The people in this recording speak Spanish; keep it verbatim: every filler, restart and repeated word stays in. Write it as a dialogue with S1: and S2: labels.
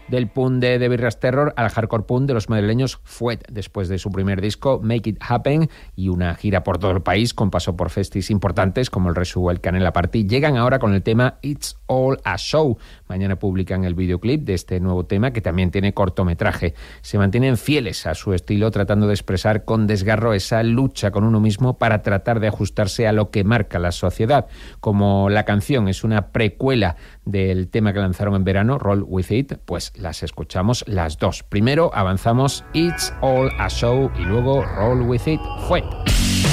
S1: del punk de The Virus Terror al hardcore punk de los madrileños Fuet, después de su primer disco Make It Happen y una gira por todo el país con paso por festis importantes como el Resu o el Canela Party. Llegan ahora con el tema It's All a Show. Mañana publican el videoclip de este nuevo tema, que también tiene cortometraje. Se mantienen fieles a su estilo, tratando de expresar con desgarro esa lucha con uno mismo para tratar de ajustarse a lo que marca la sociedad. Como la canción es una precuela del tema que lanzaron en verano, Roll With It, pues las escuchamos las dos. Primero avanzamos It's All a Show y luego Roll With It. Fue.